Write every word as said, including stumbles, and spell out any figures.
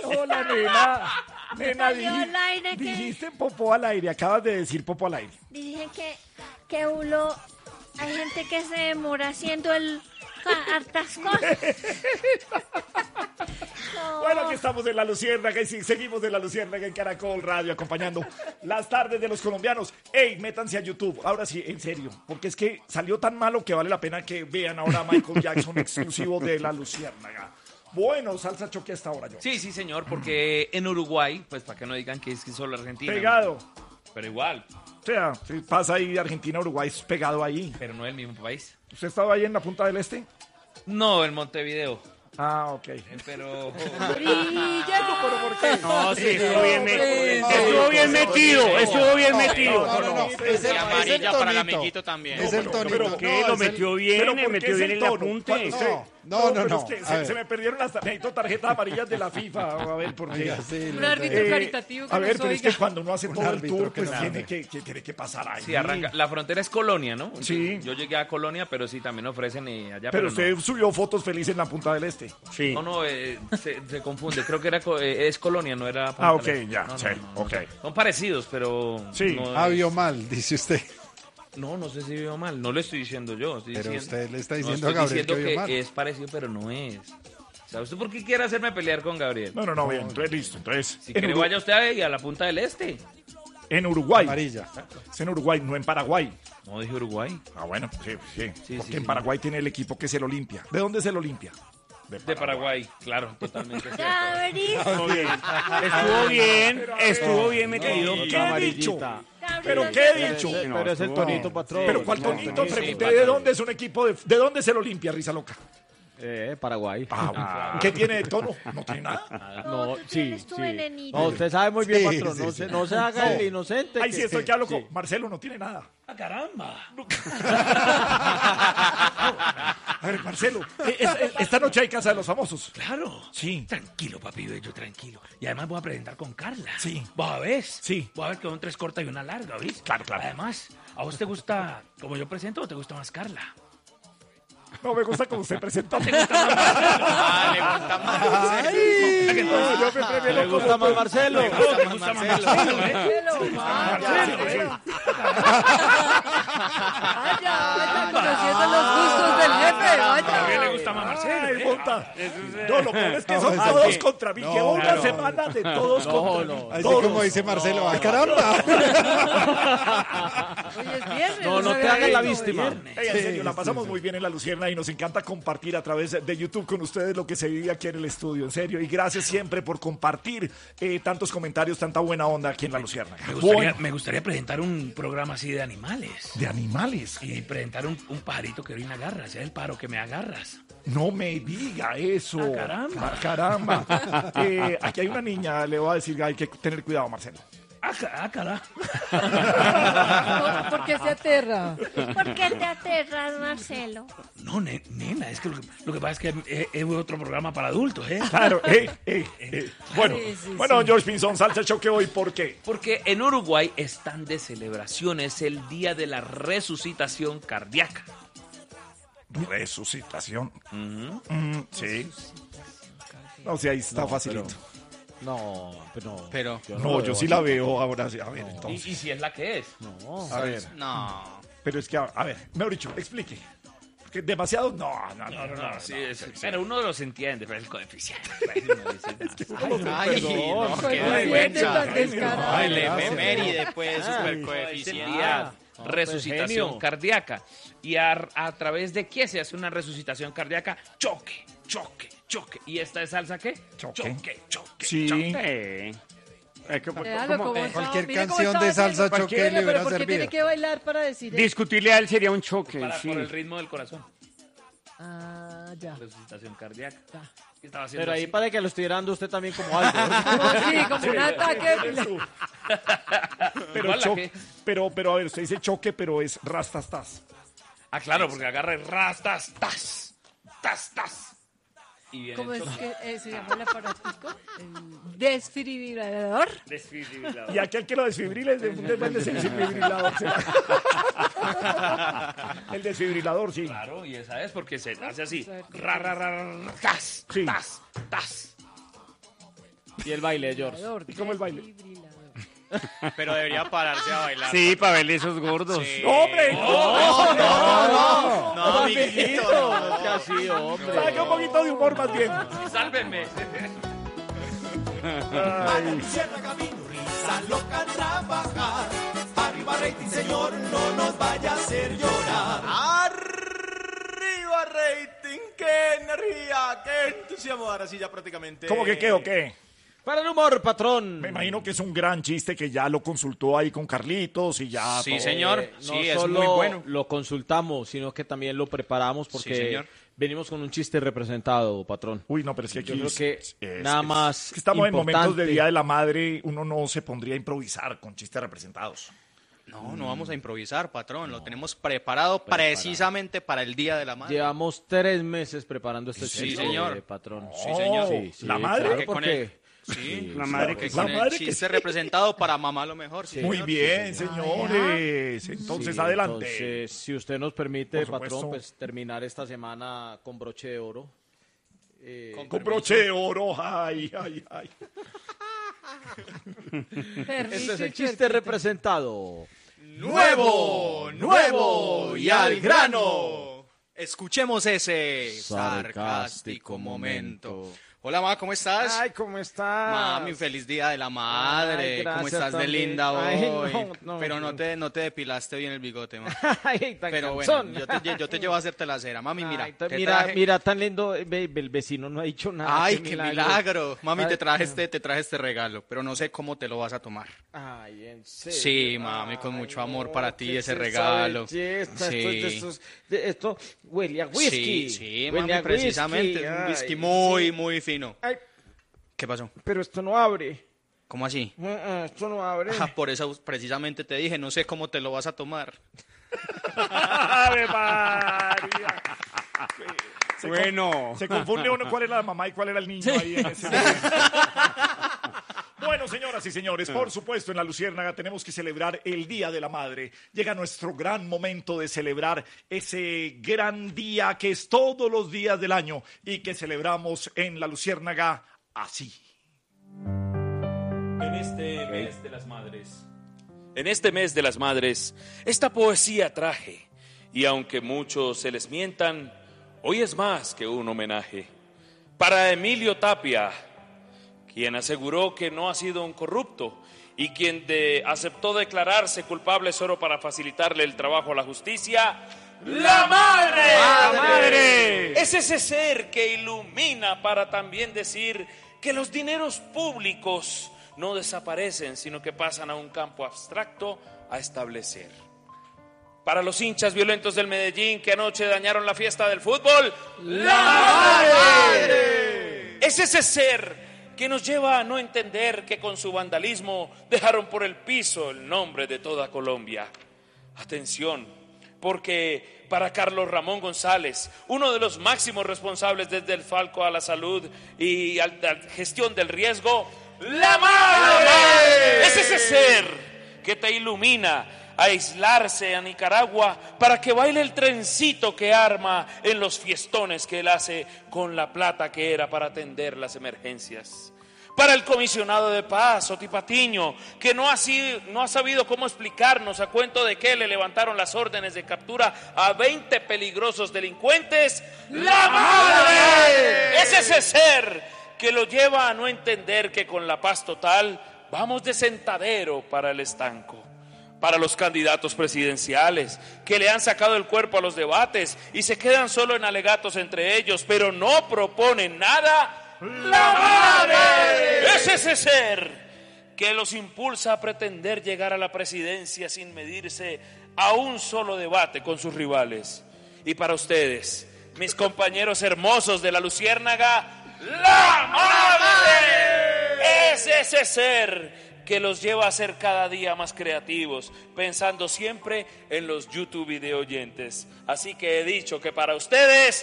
Hola, nena. Nena, Salió dij- al aire que- dijiste popó al aire. Acabas de decir popó al aire. Dije que, que uno, hay gente que se demora haciendo el ca- hartas cosas. No. Bueno, aquí estamos en La Luciérnaga y sí, seguimos en La Luciérnaga en Caracol Radio acompañando las tardes de los colombianos. Ey, métanse a YouTube. Ahora sí, en serio, porque es que salió tan malo que vale la pena que vean ahora a Michael Jackson exclusivo de La Luciérnaga. Bueno, salsa choque hasta ahora yo. Sí, sí, señor, porque en Uruguay, pues para que no digan que es que solo Argentina. Pegado. Pero igual, O sea, si pasa ahí de Argentina a Uruguay, es pegado ahí. pero no es el mismo país. ¿Usted estaba ahí en la punta del este? No, en Montevideo. Ah, ok. Eh, Pero... Brilla. ¿Pero por qué? No, sí, estuvo bien, me- hombre. estuvo bien metido, estuvo bien metido. No, no, no. Es el, Y es el amarilla para el tonito. amiguito también. Es el tonito. pero- ¿Qué? No, Lo es el- metió ¿Pero bien, por me qué metió es bien el el tono? apunte. ¿Cuál- usted- No, no, pero no, es que a se, ver. se me perdieron las tar- necesito tarjetas amarillas de la FIFA. A ver, ¿por qué? Oiga, sí, Un le- árbitro Eh, caritativo que a ver, nos pero es oiga. que cuando uno hace todo el árbitro tour, que pues nos tiene hable. que, que, tiene que pasar ahí. Sí, arranca. La frontera es Colonia, ¿no? Sí. Yo llegué a Colonia, pero sí, también ofrecen eh, allá. Pero Pero, usted no. subió fotos felices en la punta del este. Sí. No, no, eh, se, se confunde. Creo que era co- eh, es Colonia, no era... Ah, Punta ok, del Este. ya, No, no, sí, no, no. ok. Son parecidos, pero... Sí. no, Ah, es- vio mal, dice usted. no, no sé si vio mal. No lo estoy diciendo yo. Estoy Pero diciendo, usted le está no, diciendo a estoy Gabriel diciendo que vio mal. es parecido, pero no es. ¿Sabe usted por qué quiere hacerme pelear con Gabriel? No, no, no, bien, entonces listo. Entonces, Si en, quiere, Uru- vaya usted ahí a la punta del este. en Uruguay. Amarilla. Es en Uruguay, no en Paraguay. No, dije Uruguay. Ah, bueno, sí, sí. Sí, porque sí, en sí. Paraguay tiene el equipo que es el Olimpia. ¿De dónde es el Olimpia? De Paraguay, claro, totalmente cierto. Gabriel. Estuvo bien, estuvo bien, estuvo bien metido. ¿Qué he dicho? Gabriel. ¿Pero qué he dicho? No, Pero es el estuvo- tonito, patrón. ¿Pero cuál No, tonito? tonito. Pregunté Sí, de patrón. dónde es un equipo de... ¿De dónde es el Olimpia, Risa Loca? Eh, Paraguay. Ah, ¿qué tiene de tono? No tiene nada. No, sí, estuvo sí. en el No, usted sabe muy bien, Sí, patrón. sí, no, sí. Se, no se haga el inocente. Ay, que- sí, estoy que hablo con... sí. Marcelo no tiene nada. ¡Ah, caramba! A ver, Marcelo, eh, es- eh, esta noche hay Casa de los Famosos. Claro. Sí. Tranquilo, papi bello, tranquilo. Y además voy a presentar con Carla. Sí. ¿Vos a ver? Sí. Voy a ver que son tres cortas y una larga, ¿viste? Claro, claro. Además, ¿a vos te gusta como yo presento o te gusta más Carla? No me gusta como usted presentó. Ah, le gusta más. No, yo me prefiero ¿Le gusta más Marcelo? Me gusta más Marcelo, ¿eh? Marcelo, sí. Vaya, vaya, conociendo los gustos del jefe, A vaya. Gabriel le gusta más Marcelo, Ay, ¿eh? monta. No, lo peor es que son No, todos sí. contra mí. No, Llevo una claro. semana de todos contra mí. Así Todos. como dice Marcelo, ¡ah, caramba! Hoy es viernes. No, no te sabía hagas la eso. víctima. Ey, en serio, la pasamos muy bien en La Luciérnaga y nos encanta compartir a través de YouTube con ustedes lo que se vive aquí en el estudio, en serio. Y gracias siempre por compartir eh, tantos comentarios, tanta buena onda aquí en La Luciérnaga. Me gustaría, Bueno, me gustaría presentar un programa así de animales. de animales. Y presentar un, un pajarito que orina garras. Es el pájaro que me agarras. No me diga eso. Ah, caramba. Ah, caramba. Eh, aquí hay una niña, le voy a decir, hay que tener cuidado, Marcelo. ¡Ah, ca- ah, cara! ¿Por qué se aterra? ¿Por qué te aterras, Marcelo? No, ne- nena, es que lo, que lo que pasa es que es, es otro programa para adultos, ¿eh? Claro, eh, eh, eh. Bueno, Sí, sí, bueno, sí. George Pinzón, salsa el choque hoy, ¿por qué? Porque en Uruguay están de celebración, es el día de la resucitación cardíaca. Resucitación. Mm, sí. No, sí, ahí está facilito. No, pero no. Pero, Yo No, lo yo veo sí así. la veo ahora. Sí. A ver, Y, entonces. y si es la que es. No. A ver, no. pero es que, a, a ver, mejor dicho, explique. Porque demasiado. No, no, no, no. no, Sí, no, es- sí, sí. pero uno los entiende, pero el coeficiente. pues, uno dice, "Ah, Ay, Perdón, no, Pues qué no siente vergüenza. tan descarado. Ay, el Gracias. efeméride, pues, super es el coeficiente. día Ah, resucitación pues, genio. cardíaca. ¿Y a, a través de qué se hace una resucitación cardíaca? Choque, choque, choque. ¿Y esta es salsa qué? Choque. choque, choque. Sí. Eh, es que, Véalo como- cómo eh, estaba, Cualquier mire cómo canción estaba de salsa haciendo. choque Oiga, le hubiera pero ¿por qué tiene servido. que bailar para decir eso? discutirle a él sería un choque, Para, sí. Por el ritmo del corazón. Ah, ya. Resucitación cardíaca. Ya. ¿Qué estaba haciendo Pero ahí así? para que lo estuviera dando usted también como algo. Como sí, como un ataque. Pero, Igual la choque, que- pero, pero, a ver, usted dice choque, pero es rastastas. Ah, claro, porque agarra el rastas, tas, tas, tas. Y viene ¿Cómo el es choque. que eh, se llama el aparatico? El desfibrilador. Desfibrilador. Y aquí al que lo desfibrile es de, de, de- de- desfibrilador. sí. El desfibrilador, sí. Claro, y esa es porque se hace así. Ra, ra, ra, ra, tas, Sí. tas, tas. Y el baile de George. ¿Y cómo el baile? Desfibrilador. Pero debería pararse a bailar. Sí, para verle esos gordos. Sí. ¡No, hombre! ¡No! No, no, no, amiguito, amiguito. no sea así, hombre. Saca un poquito de humor más bien. Sálvenme. Ay. Cierra camino, risa loca, trabajar. Arriba rating, señor, no nos vaya a hacer llorar. Arriba rating, qué energía, qué entusiasmo. Ahora sí ya prácticamente. ¿Cómo que qué o qué? Para el humor, patrón. Me imagino que es un gran chiste que ya lo consultó ahí con Carlitos y ya... Sí, todo. señor. Eh, no Sí, es solo muy bueno. lo consultamos, sino que también lo preparamos porque Sí, señor. venimos con un chiste representado, patrón. Uy, no, pero es que aquí... Yo creo es- que es- nada es- más es que estamos en momentos de importante. Día de la Madre, uno no se pondría a improvisar con chistes representados. No, no vamos a improvisar, patrón. Lo tenemos preparado precisamente para el Día de la Madre. Llevamos tres meses preparando este Sí, chiste, señor. eh, patrón. Sí, señor. Sí, sí, ¿La madre? claro, Que con porque... el- Sí, La madre que que con La el madre que chiste sí. representado para mamá lo mejor. Sí, Muy señor. bien, señores. Entonces, Sí, adelante. Entonces, si usted nos permite, Por supuesto. patrón, pues terminar esta semana con broche de oro. Eh, Con Con broche de oro. Ay, ay, ay. Perrito este es y el chiste puerquito. representado. Nuevo, nuevo y al grano. Escuchemos ese sarcástico momento. Hola, ma, ¿cómo estás? Ay, ¿cómo estás? Mami, feliz día de la madre. Ay, ¿Cómo gracias estás de también. linda hoy? Ay, no, no, Pero no no. te, no te depilaste bien el bigote, ma. Ay, tan Pero bueno, cansón. yo te, yo te llevo a hacerte la cera. Mami, mira. Ay, ta- te mira, traje- mira, tan lindo. eh, ve- El vecino no ha dicho nada. Ay, qué milagro. Mami, Ay, te traje este, te traje este regalo, pero no sé cómo te lo vas a tomar. Ay, en serio. Sí, mami, con Ay, mucho amor no, para ti ¿qué ese es esa regalo. belleza? Sí. Esto, es de estos- de- esto huele a whisky. Sí, sí, Huele mami, a precisamente. whisky. Un Ay, whisky muy, sí. muy fino. Ay, ¿Qué pasó? pero esto no abre. ¿Cómo así? Ah, ah, Esto no abre. Ah, por eso precisamente te dije, no sé cómo te lo vas a tomar. ¡Ave María! Se con- Bueno. Se confunde uno cuál era la mamá y cuál era el niño ahí en ese momento. Bueno, señoras y señores, por supuesto, en La Luciérnaga tenemos que celebrar el Día de la Madre. Llega nuestro gran momento de celebrar ese gran día que es todos los días del año y que celebramos en La Luciérnaga así. En este mes de las madres. En este mes de las madres, esta poesía traje. Y aunque muchos se les mientan, hoy es más que un homenaje. Para Emilio Tapia, quien aseguró que no ha sido un corrupto y quien de, aceptó declararse culpable solo para facilitarle el trabajo a la justicia. ¡La madre! ¡La madre! Es ese ser que ilumina para también decir que los dineros públicos no desaparecen, sino que pasan a un campo abstracto a establecer. Para los hinchas violentos del Medellín que anoche dañaron la fiesta del fútbol, ¡la madre! Es ese ser que nos lleva a no entender que con su vandalismo dejaron por el piso el nombre de toda Colombia. Atención, porque para Carlos Ramón González, uno de los máximos responsables desde el Falco a la salud y a la gestión del riesgo, ¡la madre! Es ese ser que te ilumina a aislarse a Nicaragua para que baile el trencito que arma en los fiestones que él hace con la plata que era para atender las emergencias. Para el comisionado de paz, Oti Patiño, que no ha, sido, no ha sabido cómo explicarnos a cuento de que le levantaron las órdenes de captura a veinte peligrosos delincuentes. ¡La madre! Es ese ser que lo lleva a no entender que con la paz total vamos de sentadero para el estanco. Para los candidatos presidenciales que le han sacado el cuerpo a los debates y se quedan solo en alegatos entre ellos, pero no proponen nada. ¡La madre! Es ese ser que los impulsa a pretender llegar a la presidencia sin medirse a un solo debate con sus rivales. Y para ustedes, mis compañeros hermosos de La Luciérnaga, ¡la madre! Es ese ser que los lleva a ser cada día más creativos, pensando siempre en los YouTube video oyentes. Así que he dicho que para ustedes